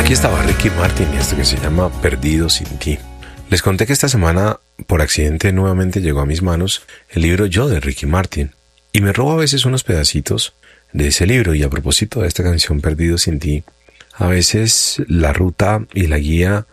Aquí estaba Ricky Martin y esto que se llama Perdido sin ti. Les conté que esta semana, por accidente, nuevamente llegó a mis manos el libro Yo de Ricky Martin. Y me robo a veces unos pedacitos de ese libro. Y a propósito de esta canción Perdido sin ti, a veces la ruta y la guía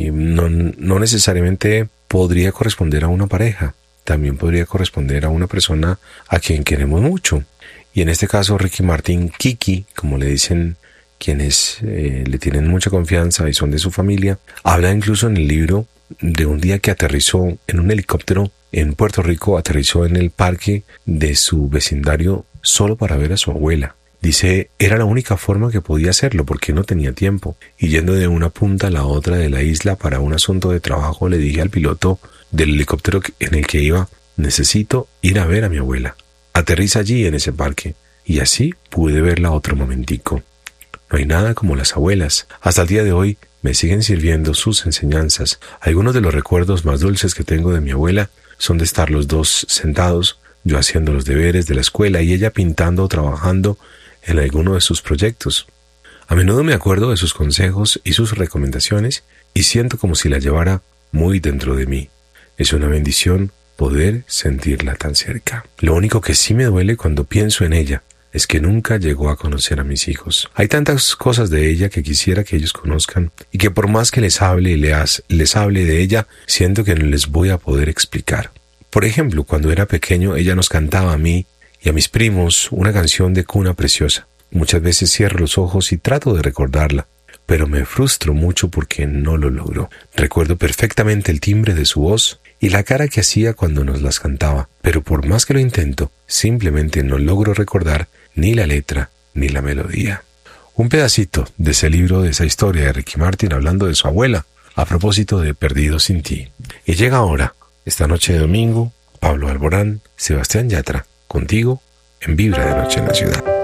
no necesariamente podría corresponder a una pareja. También podría corresponder a una persona a quien queremos mucho. Y en este caso Ricky Martin, Kiki, como le dicen quienes le tienen mucha confianza y son de su familia, habla incluso en el libro de un día que aterrizó en un helicóptero en Puerto Rico, aterrizó en el parque de su vecindario solo para ver a su abuela. Dice, era la única forma que podía hacerlo porque no tenía tiempo. Y yendo de una punta a la otra de la isla para un asunto de trabajo, le dije al piloto del helicóptero en el que iba, necesito ir a ver a mi abuela. Aterriza allí en ese parque. Y así pude verla otro momentico. No hay nada como las abuelas. Hasta el día de hoy me siguen sirviendo sus enseñanzas. Algunos de los recuerdos más dulces que tengo de mi abuela son de estar los dos sentados, yo haciendo los deberes de la escuela y ella pintando o trabajando en alguno de sus proyectos. A menudo me acuerdo de sus consejos y sus recomendaciones y siento como si la llevara muy dentro de mí. Es una bendición poder sentirla tan cerca. Lo único que sí me duele cuando pienso en ella es que nunca llegó a conocer a mis hijos. Hay tantas cosas de ella que quisiera que ellos conozcan y que por más que les hable y les hable de ella, siento que no les voy a poder explicar. Por ejemplo, cuando era pequeño, ella nos cantaba a mí y a mis primos una canción de cuna preciosa. Muchas veces cierro los ojos y trato de recordarla, pero me frustro mucho porque no lo logro. Recuerdo perfectamente el timbre de su voz y la cara que hacía cuando nos las cantaba, pero por más que lo intento, simplemente no logro recordar ni la letra ni la melodía. Un pedacito de ese libro, de esa historia de Ricky Martin hablando de su abuela, a propósito de Perdido sin ti. Y llega ahora, esta noche de domingo, Pablo Alborán, Sebastián Yatra, contigo en Vibra de Noche en la Ciudad.